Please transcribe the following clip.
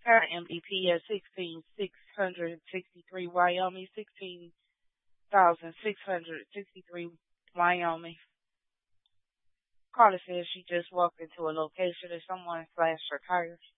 Car MVP at 16,663 Wyoming, 16,663 Wyoming. Caller says she just walked into a location and someone slashed her tires.